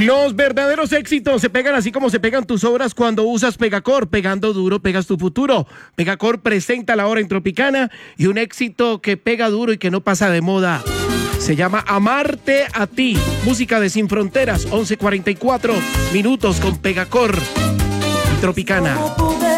Los verdaderos éxitos se pegan así como se pegan tus obras cuando usas Pegacor. Pegando duro, pegas tu futuro. Pegacor presenta la hora en Tropicana y un éxito que pega duro y que no pasa de moda. Se llama Amarte a ti. Música de Sin Fronteras, 11:44 minutos con Pegacor. Tropicana.